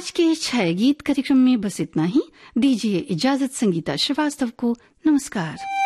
आज के छाया गीत कार्यक्रम में बस इतना ही। दीजिए इजाजत संगीता श्रीवास्तव को। नमस्कार।